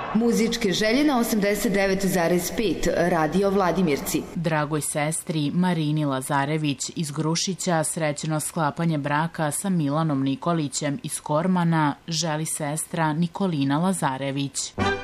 Muzičke želje na 89,5 Radio Vladimirci. Dragoj sestri Marini Lazarević iz Grušića srećno sklapanje braka sa Milanom Nikolićem iz Kormana želi sestra Nikolina Lazarević.